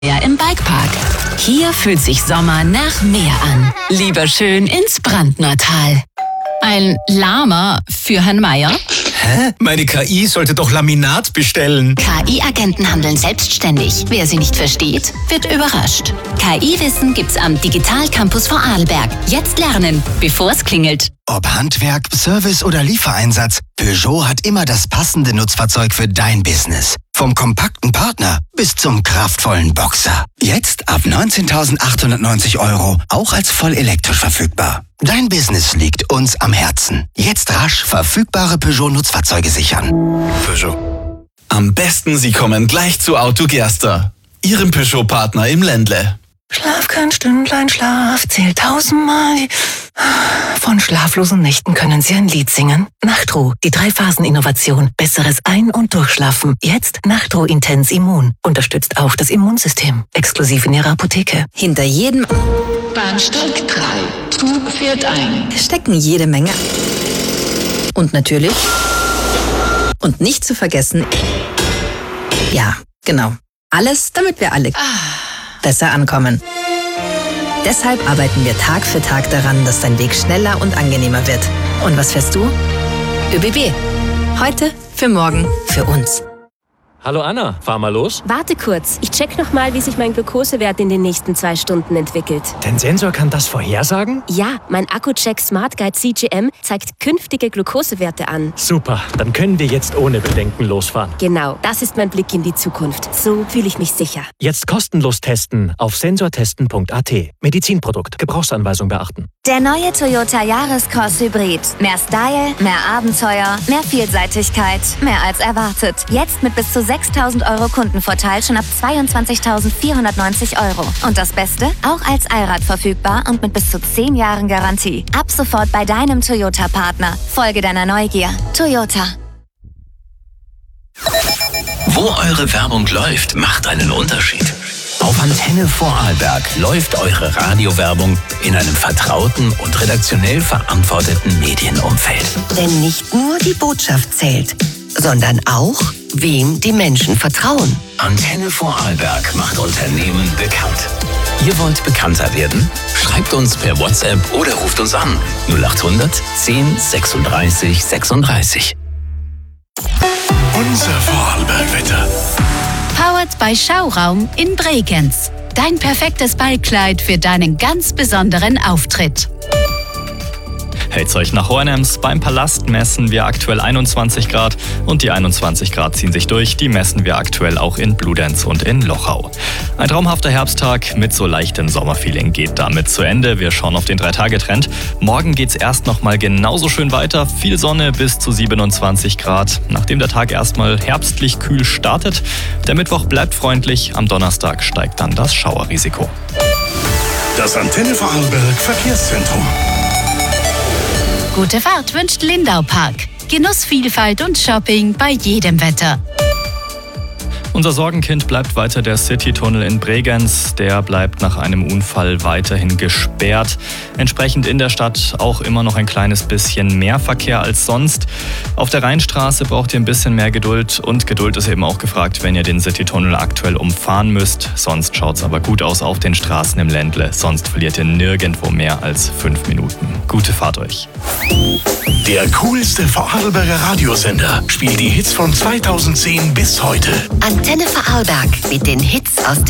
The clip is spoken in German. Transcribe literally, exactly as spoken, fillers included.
Ja, im Bikepark. Hier fühlt sich Sommer nach Meer an. Lieber schön ins Brandnertal. Ein Lama für Herrn Meier? Hä? Meine K I sollte doch Laminat bestellen. K I-Agenten handeln selbstständig. Wer sie nicht versteht, wird überrascht. K I-Wissen gibt's am Digital Campus Vorarlberg. Jetzt lernen, bevor es klingelt. Ob Handwerk, Service oder Liefereinsatz, Peugeot hat immer das passende Nutzfahrzeug für dein Business. Vom kompakten Partner bis zum kraftvollen Boxer. Jetzt ab neunzehntausendachthundertneunzig Euro, auch als voll elektrisch verfügbar. Dein Business liegt uns am Herzen. Jetzt rasch verfügbare Peugeot-Nutzfahrzeuge sichern. Peugeot. Am besten, Sie kommen gleich zu Auto Gerster, Ihrem Peugeot-Partner im Ländle. Schlaf kein Stündlein Schlaf, zählt tausendmal. Von schlaflosen Nächten können Sie ein Lied singen. Nachtruh, die Drei-Phasen-Innovation. Besseres Ein- und Durchschlafen. Jetzt Nachtruh Intens Immun. Unterstützt auch das Immunsystem. Exklusiv in Ihrer Apotheke. Hinter jedem Bahnsteig drei. Zug fährt ein. stecken jede Menge. Und natürlich. Und nicht zu vergessen. Ja, genau. Alles, damit wir alle besser ankommen. Deshalb arbeiten wir Tag für Tag daran, dass dein Weg schneller und angenehmer wird. Und was fährst du? ÖBB. Heute, für morgen, für uns. Hallo Anna, fahr mal los. Warte kurz, ich check noch mal, wie sich mein Glukosewert in den nächsten zwei Stunden entwickelt. Dein Sensor kann das vorhersagen? Ja, mein Accu-Check Smart Guide C G M zeigt künftige Glukosewerte an. Super, dann können wir jetzt ohne Bedenken losfahren. Genau, das ist mein Blick in die Zukunft. So fühle ich mich sicher. Jetzt kostenlos testen auf sensortesten punkt a t. Medizinprodukt, Gebrauchsanweisung beachten. Der neue Toyota Yaris-Cross Hybrid. Mehr Style, mehr Abenteuer, mehr Vielseitigkeit, mehr als erwartet. Jetzt mit bis zu sechstausend Euro Kundenvorteil schon ab zweiundzwanzigtausendvierhundertneunzig Euro. Und das Beste? Auch als Allrad verfügbar und mit bis zu zehn Jahren Garantie. Ab sofort bei deinem Toyota-Partner. Folge deiner Neugier. Toyota. Wo eure Werbung läuft, macht einen Unterschied. Auf Antenne Vorarlberg läuft eure Radiowerbung in einem vertrauten und redaktionell verantworteten Medienumfeld. Denn nicht nur die Botschaft zählt, sondern auch, wem die Menschen vertrauen. Antenne Vorarlberg macht Unternehmen bekannt. Ihr wollt bekannter werden? Schreibt uns per WhatsApp oder ruft uns an. null achthundert zehn sechsunddreißig sechsunddreißig. Unser Vorarlberg-Wetter. Powered by Schauraum in Bregenz. Dein perfektes Ballkleid für deinen ganz besonderen Auftritt. Hält's euch nach Hohenems. Beim Palast messen wir aktuell einundzwanzig Grad und die einundzwanzig Grad ziehen sich durch. Die messen wir aktuell auch in Bludenz und in Lochau. Ein traumhafter Herbsttag mit so leichtem Sommerfeeling geht damit zu Ende. Wir schauen auf den Drei-Tage-Trend. Morgen geht's erst noch mal genauso schön weiter. Viel Sonne bis zu siebenundzwanzig Grad. Nachdem der Tag erstmal herbstlich kühl startet. Der Mittwoch bleibt freundlich. Am Donnerstag steigt dann das Schauerrisiko. Das Antenne Vorarlberg Verkehrszentrum. Gute Fahrt wünscht Lindau Park. Genuss, Vielfalt und Shopping bei jedem Wetter. Unser Sorgenkind bleibt weiter der Citytunnel in Bregenz. Der bleibt nach einem Unfall weiterhin gesperrt. Entsprechend in der Stadt auch immer noch ein kleines bisschen mehr Verkehr als sonst. Auf der Rheinstraße braucht ihr ein bisschen mehr Geduld. Und Geduld ist eben auch gefragt, wenn ihr den Citytunnel aktuell umfahren müsst. Sonst schaut es aber gut aus auf den Straßen im Ländle. Sonst verliert ihr nirgendwo mehr als fünf Minuten. Gute Fahrt euch. Der coolste Vorarlberger Radiosender spielt die Hits von zweitausendzehn bis heute. Antenne Vorarlberg mit den Hits aus dem